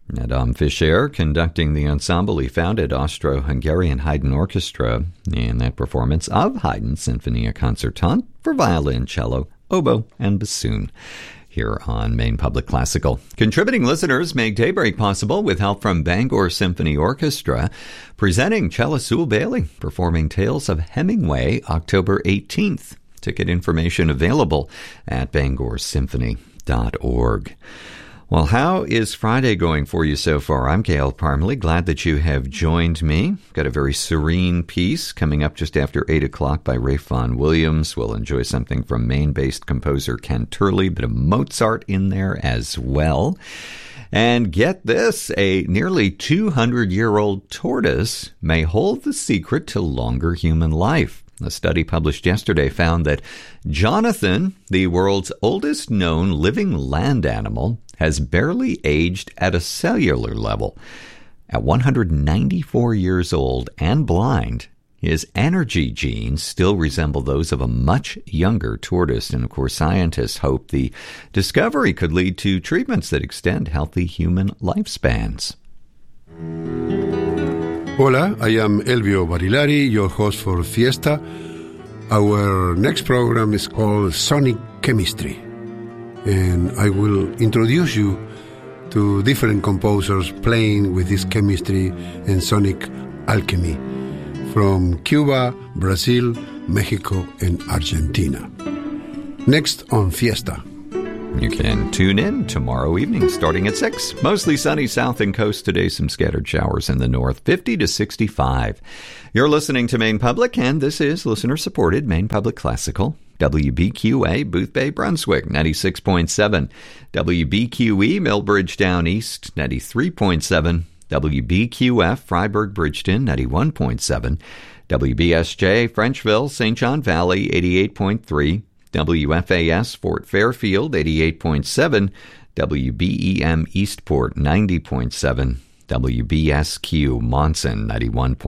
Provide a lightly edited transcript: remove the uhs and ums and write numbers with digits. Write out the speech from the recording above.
Adam Fischer conducting the ensemble he founded, Austro-Hungarian Haydn Orchestra, in that performance of Haydn's Sinfonia Concertante for violin, cello, oboe, and bassoon, here on Maine Public Classical. Contributing listeners make Daybreak possible with help from Bangor Symphony Orchestra, presenting cellist Sewell Bailey, performing Tales of Hemingway, October 18th. Ticket information available at bangorsymphony.org. Well, how is Friday going for you so far? I'm Gail Parmalee. Glad that you have joined me. Got a very serene piece coming up just after 8 o'clock by Ralph Vaughan Williams. We'll enjoy something from Maine-based composer Ken Turley, bit of Mozart in there as well. And get this, a nearly 200-year-old tortoise may hold the secret to longer human life. A study published yesterday found that Jonathan, the world's oldest known living land animal, has barely aged at a cellular level. At 194 years old and blind, his energy genes still resemble those of a much younger tortoise. And of course, scientists hope the discovery could lead to treatments that extend healthy human lifespans. Hola, I am Elvio Barilari, your host for Fiesta. Our next program is called Sonic Chemistry, and I will introduce you to different composers playing with this chemistry and sonic alchemy from Cuba, Brazil, Mexico, and Argentina. Next on Fiesta. You can tune in tomorrow evening starting at 6. Mostly sunny south and coast today, some scattered showers in the north, 50 to 65. You're listening to Maine Public, and this is listener-supported Maine Public Classical. WBQA, Boothbay, Brunswick, 96.7. WBQE, Millbridge Down East, 93.7. WBQF, Freiburg, Bridgeton, 91.7. WBSJ, Frenchville, St. John Valley, 88.3. WFAS, Fort Fairfield, 88.7, WBEM Eastport, 90.7, WBSQ Monson, 91.7.